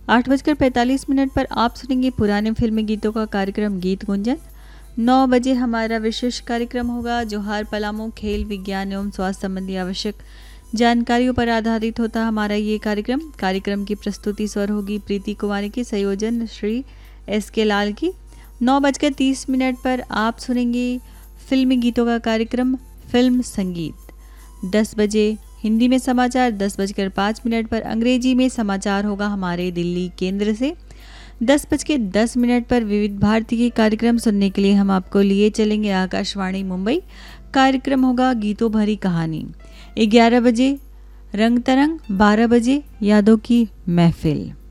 8:45 पर आप सुनेंगे पुराने फिल्मी गीतों का कार्यक्रम गीत गुंजन। 9 बजे हमारा विशेष कार्यक्रम होगा जोहार पलामू। खेल विज्ञान एवं स्वास्थ्य संबंधी आवश्यक जानकारियों पर आधारित होता हमारा ये कार्यक्रम की प्रस्तुति स्वर होगी प्रीति कुमारी की, संयोजन श्री SK लाल की। 9:30 पर आप सुनेंगे फिल्मी गीतों का कार्यक्रम फिल्म संगीत। 10 बजे हिंदी में समाचार, 10:05 पर अंग्रेजी में समाचार होगा हमारे दिल्ली केंद्र से। 10:10 पर विविध भारती के कार्यक्रम सुनने के लिए हम आपको लिए चलेंगे आकाशवाणी मुंबई। कार्यक्रम होगा गीतों भरी कहानी। 11 बजे रंग तरंग, 12 बजे यादों की महफिल।